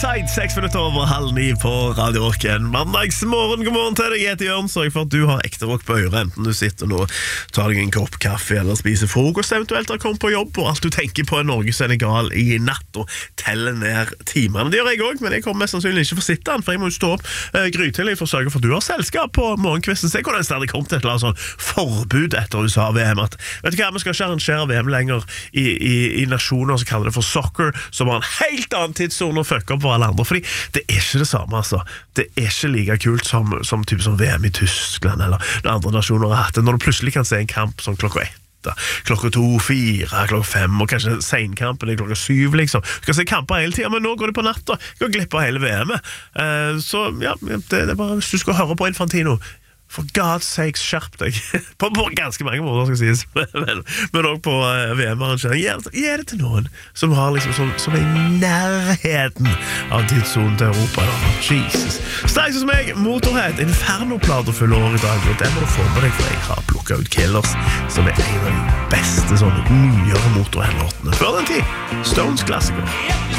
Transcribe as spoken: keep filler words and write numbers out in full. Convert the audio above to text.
Tide, seks minutter over halv ni på Radio Rocken. Mandagsmorgen, god morgen til deg. Jeg heter Jørn. Sørg for at du har ekte rock på øret, enten du sitter nå, tar deg en kopp kaffe eller spiser frokost, eventuelt har kommet på jobb, og alt du tenker på er Norge-Senegal i natt og teller ned timene. Det gjør jeg også, men jeg kommer mest sannsynlig ikke for å sitte den, for jeg må jo stå opp uh, grytidlig for å sørge for at du har selskap på morgenkvisten. Så jeg kunne stadig kommet til et eller annet sånn forbud etter U S A-V M at, vet du hva, vi skal ikke arrangere V M lenger i, i, i nasjoner som kaller det for soccer, som har en helt annen tidszone å fucke opp alle andre, fordi det er ikke det samme, altså. Det er ikke like kult som, som, type som V M i Tyskland eller når andre nasjoner har hatt det, når du plutselig kan se en kamp sånn klokka ett, klokka to, fire, klokka fem, og kanskje senkampen er klokka syv, liksom. Du kan se kamper hele tiden, men nå går det på natta. Du kan glippe av hele V M-et. Uh, så ja, det, det er bare, hvis du skal høre på Infantino, for God's sakes, skjerp deg. på, på ganske mange måter, skal sies. men, men også på uh, V M-arrangering. Gjør, gjør det til noen som har liksom, som, som er i nærheten av tidssonen til Europa. Da. Jesus. Straks hos meg, Motorhead, Inferno-plater full år i dag, og det må du få med deg, for jeg har plukket ut Killers, som er en av de beste sånne nyere Motorhead-låtene. Før den tid, Stones klassiker.